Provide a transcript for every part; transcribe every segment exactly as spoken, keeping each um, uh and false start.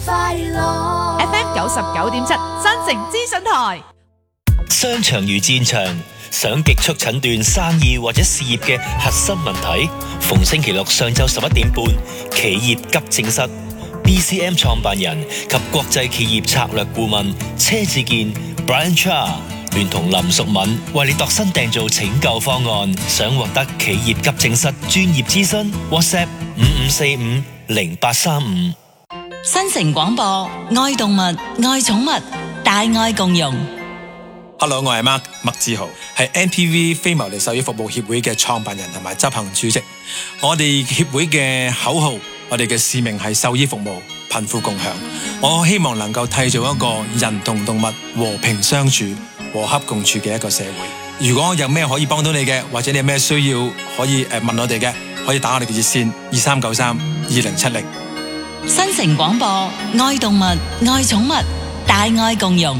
快樂 F M 九十九點七新城資訊台。 商場如戰場，想極速診斷生意或者事業嘅核心問題，逢星期六上晝十一點半，企業急症室 B C M 創辦人及國際企業策略顧問車志健 Brian Cha 聯同林淑敏為你度身訂造拯救方案。想獲得企業急症室專業諮詢 WhatsApp 五五四五零八三五。 新城廣播，愛動物，愛寵物，大愛共融。 Hello， 我係 Mark 麥志豪，係 N P V 非牟利獸醫服務協會嘅創辦人同埋執行主席。我哋協會嘅口號，我哋嘅使命係獸醫服務，貧富共享。我希望能夠締造一個人同動物和平相處、和洽共處嘅一個社會。如果有咩可以幫到你嘅，或者你有咩需要可以誒問我哋嘅，可以打我哋嘅熱線二三九三二零七零。 新城廣播，愛動物，愛寵物，大愛共融。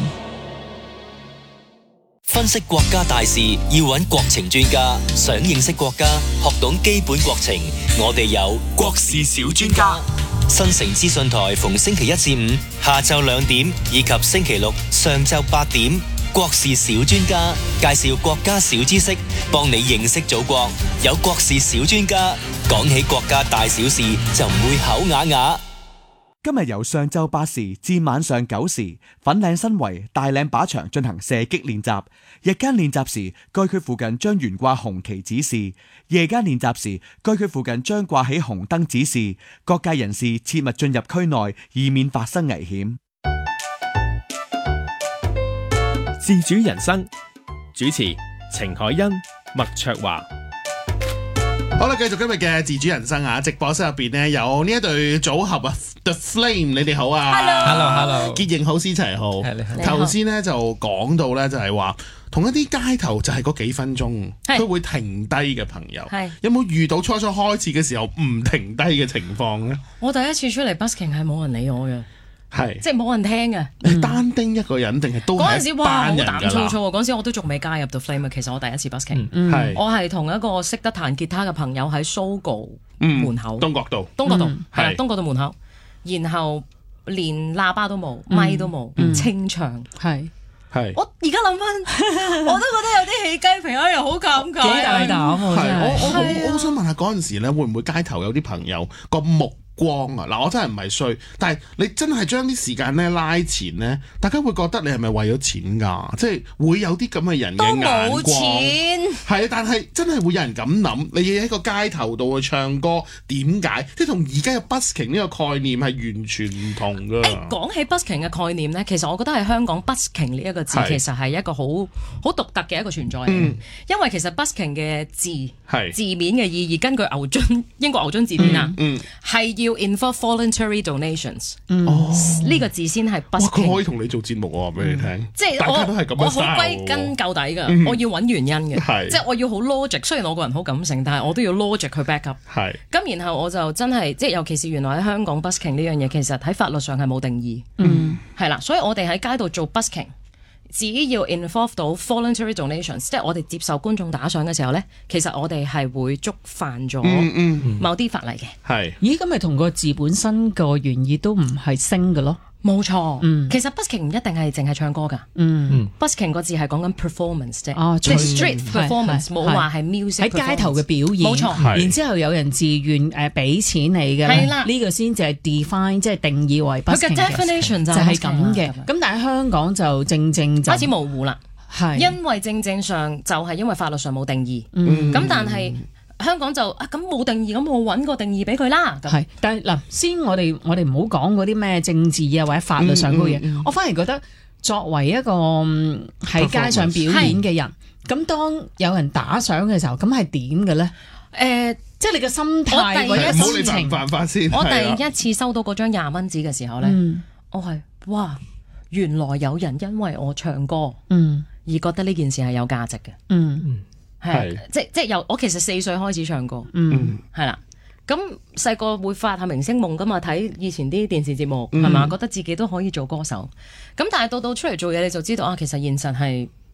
分析國家大事要揾國情專家，想認識國家，學懂基本國情，我哋有國事小專家。新城資訊台逢星期一至五下晝兩點以及星期六上晝八點，國事小專家介紹國家小知識，幫你認識祖國。有國事小專家，講起國家大小事就唔會口啞啞。 今日由上晝八時至晚上九時，粉嶺新圍大嶺靶場進行射擊練習。日間練習時，該區附近將懸掛紅旗指示；夜間練習時，該區附近將掛起紅燈指示。各界人士切勿進入區內，以免發生危險。 自主人生主持程海欣、麥卓華。 好啦，繼續今日嘅自主人生啊！直播室入邊呢，有呢一對組合啊 ，The Flame， 你哋好啊 ！Hello，Hello，Hello， 傑瑩好，思齊好。頭先咧就講到咧，就係話同一啲街頭就係嗰幾分鐘，佢會停低嘅朋友，有冇遇到初初開始嘅時候唔停低嘅情況咧？ 我第一次出嚟 busking 係冇人理我嘅。 係， 即係冇人聽嘅。 你單丁一個人定係都係一班人㗎啦？嗰陣時哇，好膽粗粗啊！嗰陣時我都仲未加入到 Flame 啊。其實我第一次 busking， 嗯嗯、我係同一個識得彈吉他嘅朋友喺 Sogo 門口， 嗯、東角道， 東角道係啦， 嗯、 東角道門口，然後連喇叭都冇，咪都冇，嗯、清唱係。 係， 我而家諗翻，我都覺得有啲起雞皮啊，又好尷尬。幾大膽啊！ 係，我我我好想問下嗰陣時咧，會唔會街頭有啲朋友個目光啊？嗱，我真係唔係衰，但係你真係將啲時間咧拉前咧，大家會覺得你係咪為咗錢㗎？即係會有啲咁嘅人嘅眼光。都冇錢。係啊，但係真係會有人咁諗，你要喺個街頭度去唱歌，點解？即係同而家嘅 busking 呢個概念係完全唔同㗎。 誒，講起 busking 嘅概念咧，其實我覺得係香港 busking 呢一個字其實係一個好好獨特嘅一個存在。嗯。因為其實 busking 嘅字係字面嘅意義，根據牛津英國牛津字典啊，嗯，係要 involve voluntary donations，哦，呢個字先係 busking。 佢可以同你做節目喎，俾你聽。 即係大家都係咁樣 style。 我好歸根究底㗎，我要揾原因嘅，即係我要好 logic。雖然我個人好感性，但係我都要 logic 去 back up。係。咁然後我就真係，即係尤其是原來喺香港 busking 呢樣嘢，其實喺法律上係冇定義。嗯。係啦，所以我哋喺街度做 busking，只要 involve 到 voluntary donations，即係我哋接受觀眾打賞嘅時候咧，其實我哋係會觸犯咗某啲法例嘅。係、嗯嗯。 咦，咁咪同個字本身個原意都唔係升嘅咯？ 冇錯，嗯、其實 busking 唔一定係淨係唱歌㗎。嗯、busking 個字係講緊 performance 啫，哦、即係 street performance，冇話係 music 喺街頭嘅表演。冇錯，然之後有人自願誒俾錢你嘅，係啦，呢個先至係 define， 即係定義為 busking 嘅 definition 就係咁嘅。咁但係香港就正正就開始模糊啦，係因為正正上就係因為法律上冇定義，咁、嗯、但係。香港就啊咁冇定義，咁我揾個定義俾佢啦。 係，但係嗱，先我哋我哋唔好講嗰啲咩政治啊或者法律上嗰嘢，嗯嗯嗯、我反而覺得作為一個喺街上表演嘅人，咁當有人打賞嘅時候，咁係點嘅咧？誒、呃，即係你嘅心態或者心情。 犯法先。 我第一次收到嗰張廿蚊紙嘅時候咧，嗯、我係哇，原來有人因為我唱歌，嗯，而覺得呢件事係有價值嘅，嗯。嗯係，即即由我其實四歲開始唱歌，嗯，係啦。咁細個會發下明星夢噶嘛，睇以前啲電視節目係嘛、嗯，覺得自己都可以做歌手。咁但係到到出嚟做嘢，你就知道啊，其實現實係